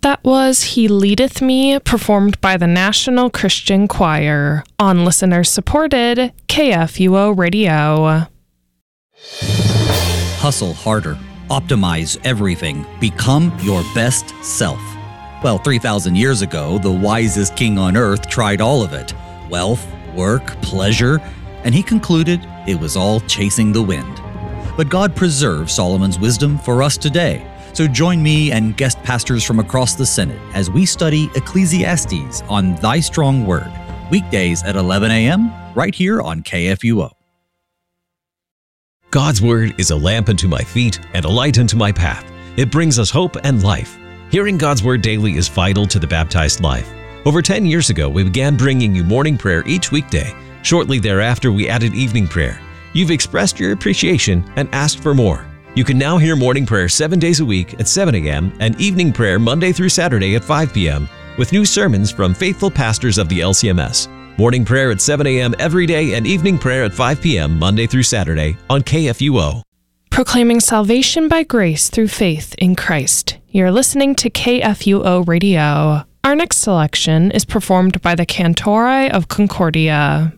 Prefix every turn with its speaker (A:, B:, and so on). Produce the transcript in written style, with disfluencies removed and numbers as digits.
A: That was He Leadeth Me, performed by the National Christian Choir on listener-supported KFUO Radio.
B: Hustle harder. Optimize everything. Become your best self. Well, 3,000 years ago, the wisest king on earth tried all of it. Wealth, work, pleasure, and he concluded it was all chasing the wind. But God preserved Solomon's wisdom for us today. So join me and guest pastors from across the Synod as we study Ecclesiastes on Thy Strong Word, weekdays at 11 a.m. right here on KFUO.
C: God's Word is a lamp unto my feet and a light unto my path. It brings us hope and life. Hearing God's Word daily is vital to the baptized life. Over 10 years ago, we began bringing you morning prayer each weekday. Shortly thereafter, we added evening prayer. You've expressed your appreciation and asked for more. You can now hear morning prayer 7 days a week at 7 a.m. and evening prayer Monday through Saturday at 5 p.m. with new sermons from faithful pastors of the LCMS. Morning prayer at 7 a.m. every day and evening prayer at 5 p.m. Monday through Saturday on KFUO.
A: Proclaiming salvation by grace through faith in Christ. You're listening to KFUO Radio. Our next selection is performed by the Cantori of Concordia.